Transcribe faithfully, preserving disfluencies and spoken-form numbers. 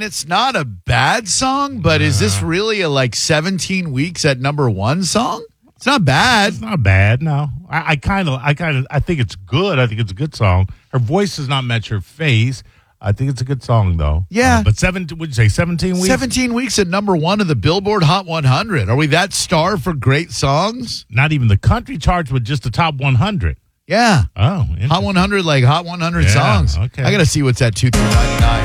mean, it's not a bad song, but is this really a like seventeen weeks at number one song? It's not bad. It's not bad, no. I kind of, I kind of, I think it's good. I think it's a good song. Her voice does not match her face. I think it's a good song, though. Yeah. Uh, but seven, would you say seventeen weeks? seventeen weeks at number one of the Billboard Hot one hundred. Are we that starved for great songs? Not even the country charts with just the top one hundred. Yeah. Oh, Hot one hundred, like Hot one hundred Yeah, songs. okay. I got to see what's at two through ninety-nine.